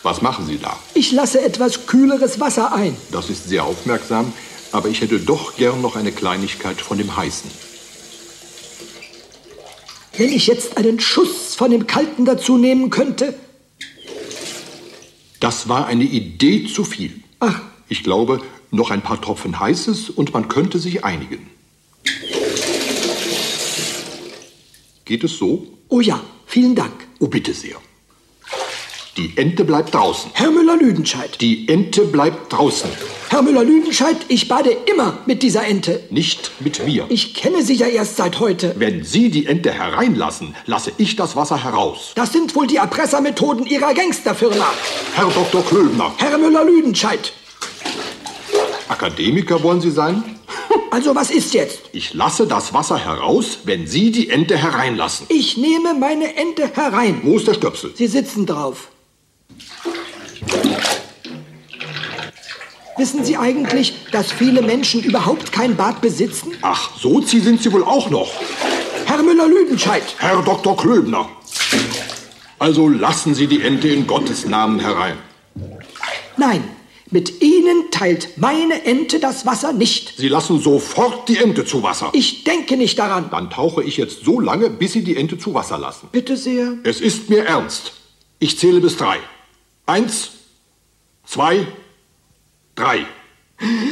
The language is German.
Was machen Sie da? Ich lasse etwas kühleres Wasser ein. Das ist sehr aufmerksam, aber ich hätte doch gern noch eine Kleinigkeit von dem Heißen. Wenn ich jetzt einen Schuss von dem Kalten dazu nehmen könnte? Das war eine Idee zu viel. Ach. Ich glaube, noch ein paar Tropfen Heißes und man könnte sich einigen. Geht es so? Oh ja, vielen Dank. Oh, bitte sehr. Die Ente bleibt draußen. Herr Müller-Lüdenscheid. Die Ente bleibt draußen. Herr Müller-Lüdenscheid, ich bade immer mit dieser Ente. Nicht mit mir. Ich kenne Sie ja erst seit heute. Wenn Sie die Ente hereinlassen, lasse ich das Wasser heraus. Das sind wohl die Erpressermethoden Ihrer Gangsterfirma. Herr Dr. Klöbner. Herr Müller-Lüdenscheid. Akademiker wollen Sie sein? Also was ist jetzt? Ich lasse das Wasser heraus, wenn Sie die Ente hereinlassen. Ich nehme meine Ente herein. Wo ist der Stöpsel? Sie sitzen drauf. Wissen Sie eigentlich, dass viele Menschen überhaupt kein Bad besitzen? Ach, Sozi sind Sie wohl auch noch. Herr Müller-Lüdenscheid. Herr Dr. Klöbner. Also lassen Sie die Ente in Gottes Namen herein. Nein, mit Ihnen teilt meine Ente das Wasser nicht. Sie lassen sofort die Ente zu Wasser. Ich denke nicht daran. Dann tauche ich jetzt so lange, bis Sie die Ente zu Wasser lassen. Bitte sehr. Es ist mir ernst. Ich zähle bis 3. 1, 2, 3.